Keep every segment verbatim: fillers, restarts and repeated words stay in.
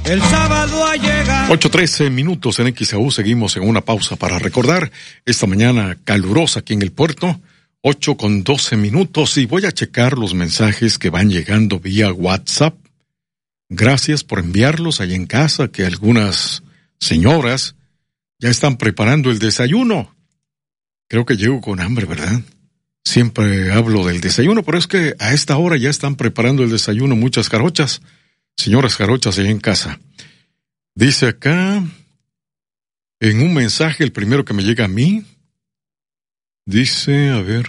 El sábado ha llegado. ocho trece minutos en X E U, seguimos en una pausa para recordar esta mañana calurosa aquí en el puerto. ocho con doce minutos y voy a checar los mensajes que van llegando vía WhatsApp. Gracias por enviarlos ahí en casa, que algunas señoras ya están preparando el desayuno. Creo que llego con hambre, ¿verdad? Siempre hablo del desayuno, pero es que a esta hora ya están preparando el desayuno muchas jarochas. Señoras jarochas allá en casa. Dice acá, en un mensaje, el primero que me llega a mí, dice, a ver,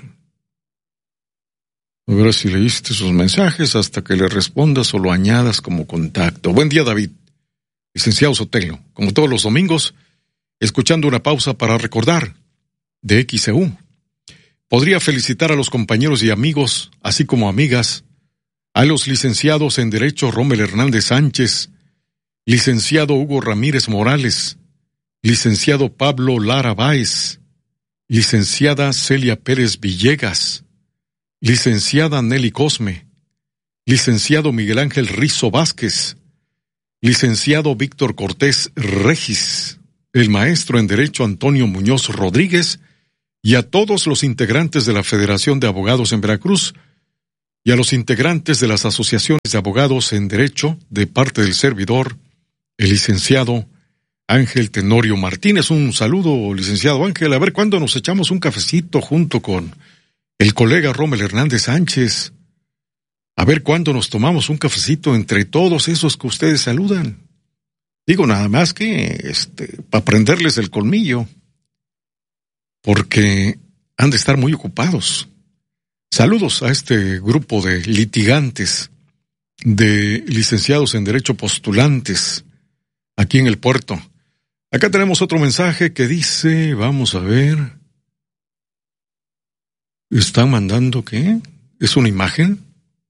a ver si leíste sus mensajes hasta que le respondas o lo añadas como contacto. Buen día, David. Licenciado Sotelo, como todos los domingos, escuchando una pausa para recordar de X E U. Podría felicitar a los compañeros y amigos, así como amigas, a los licenciados en Derecho Rommel Hernández Sánchez, licenciado Hugo Ramírez Morales, licenciado Pablo Lara Báez, licenciada Celia Pérez Villegas, licenciada Nelly Cosme, licenciado Miguel Ángel Rizo Vázquez, licenciado Víctor Cortés Regis, el maestro en Derecho Antonio Muñoz Rodríguez, y a todos los integrantes de la Federación de Abogados en Veracruz, y a los integrantes de las asociaciones de abogados en Derecho, de parte del servidor, el licenciado Ángel Tenorio Martínez. Un saludo, licenciado Ángel. A ver cuándo nos echamos un cafecito junto con el colega Rommel Hernández Sánchez. A ver cuándo nos tomamos un cafecito entre todos esos que ustedes saludan. Digo, nada más que este, para prenderles el colmillo, porque han de estar muy ocupados. Saludos a este grupo de litigantes, de licenciados en Derecho postulantes, aquí en el puerto. Acá tenemos otro mensaje que dice, vamos a ver, ¿están mandando qué? ¿Es una imagen?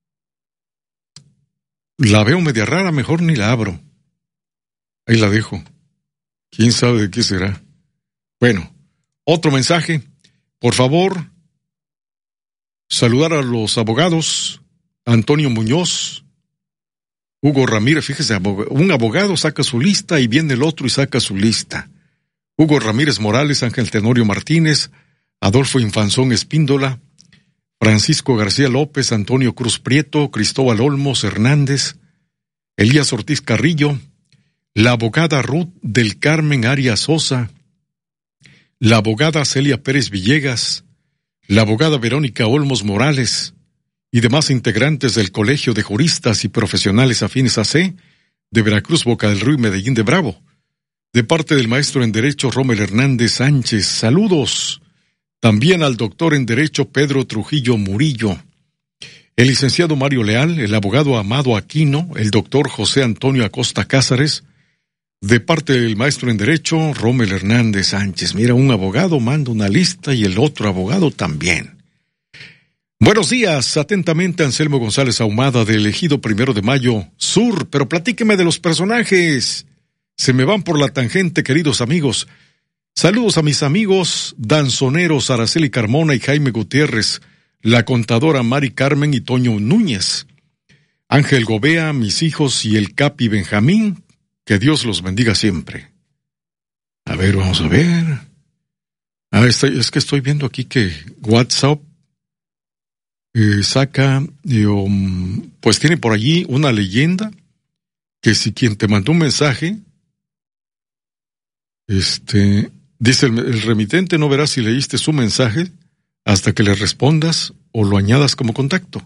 La veo media rara, mejor ni la abro. Ahí la dejo. ¿Quién sabe de qué será? Bueno, otro mensaje. Por favor, saludar a los abogados, Antonio Muñoz, Hugo Ramírez. Fíjese, un abogado saca su lista y viene el otro y saca su lista. Hugo Ramírez Morales, Ángel Tenorio Martínez, Adolfo Infanzón Espíndola, Francisco García López, Antonio Cruz Prieto, Cristóbal Olmos Hernández, Elías Ortiz Carrillo, la abogada Ruth del Carmen Arias Sosa, la abogada Celia Pérez Villegas, la abogada Verónica Olmos Morales y demás integrantes del Colegio de Juristas y Profesionales Afines A C de Veracruz, Boca del Río y Medellín de Bravo. De parte del maestro en Derecho Rommel Hernández Sánchez, saludos. También al doctor en Derecho Pedro Trujillo Murillo, el licenciado Mario Leal, el abogado Amado Aquino, el doctor José Antonio Acosta Cázares, de parte del maestro en Derecho, Rommel Hernández Sánchez. Mira, un abogado manda una lista y el otro abogado también. Buenos días, atentamente Anselmo González Ahumada, del Ejido Primero de Mayo Sur. Pero platíqueme de los personajes. Se me van por la tangente, queridos amigos. Saludos a mis amigos danzoneros Araceli Carmona y Jaime Gutiérrez, la contadora Mari Carmen y Toño Núñez, Ángel Gobea, mis hijos y el Capi Benjamín. Que Dios los bendiga siempre. A ver, vamos a ver. Ah, estoy, es que estoy viendo aquí que WhatsApp eh, saca, eh, um, pues tiene por allí una leyenda, que si quien te mandó un mensaje, este, dice el, el remitente no verá si leíste su mensaje hasta que le respondas o lo añadas como contacto.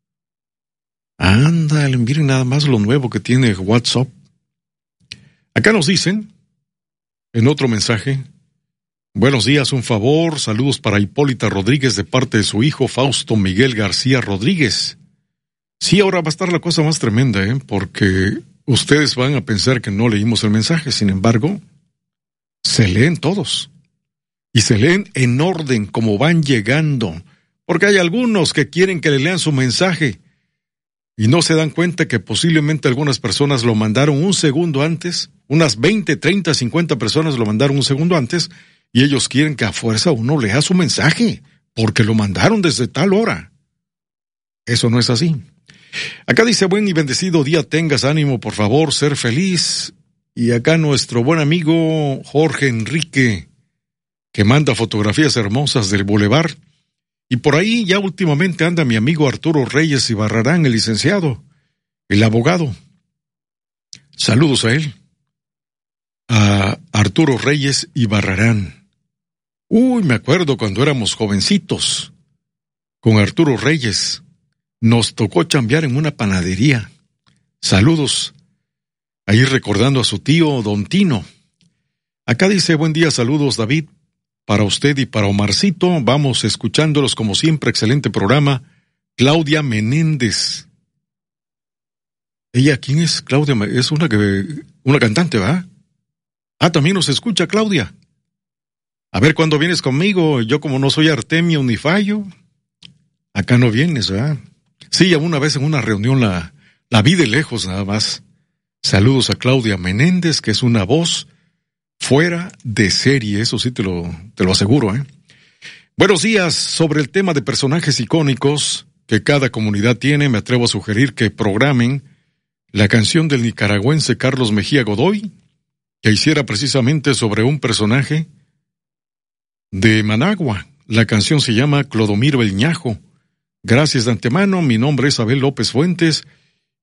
Ándale, miren nada más lo nuevo que tiene WhatsApp. Acá nos dicen, en otro mensaje, buenos días, un favor, saludos para Hipólita Rodríguez de parte de su hijo Fausto Miguel García Rodríguez. Sí, ahora va a estar la cosa más tremenda, ¿eh? Porque ustedes van a pensar que no leímos el mensaje, sin embargo, se leen todos. Y se leen en orden, como van llegando, porque hay algunos que quieren que le lean su mensaje y no se dan cuenta que posiblemente algunas personas lo mandaron un segundo antes, unas veinte, treinta, cincuenta personas lo mandaron un segundo antes, y ellos quieren que a fuerza uno lea su mensaje, porque lo mandaron desde tal hora. Eso no es así. Acá dice, buen y bendecido día tengas, ánimo, por favor, ser feliz. Y acá nuestro buen amigo Jorge Enrique, que manda fotografías hermosas del bulevar. Y por ahí ya últimamente anda mi amigo Arturo Reyes Ibarrarán, el licenciado, el abogado. Saludos a él. A Arturo Reyes Ibarrarán. Uy, me acuerdo cuando éramos jovencitos, con Arturo Reyes. Nos tocó chambear en una panadería. Saludos. Ahí recordando a su tío Don Tino. Acá dice, buen día, saludos David, para usted y para Omarcito. Vamos escuchándolos como siempre, excelente programa. Claudia Menéndez. ¿Ella quién es? Claudia, es una que una cantante, ¿va? Ah, también nos escucha Claudia. A ver cuándo vienes conmigo. Yo como no soy Artemio ni Fallo, acá no vienes, ¿verdad? Sí, una vez en una reunión la, la vi de lejos nada más. Saludos a Claudia Menéndez, que es una voz fuera de serie, eso sí te lo, te lo aseguro, ¿eh? Buenos días. Sobre el tema de personajes icónicos que cada comunidad tiene, me atrevo a sugerir que programen la canción del nicaragüense Carlos Mejía Godoy, que hiciera precisamente sobre un personaje de Managua. La canción se llama Clodomiro el Ñajo. Gracias de antemano, mi nombre es Abel López Fuentes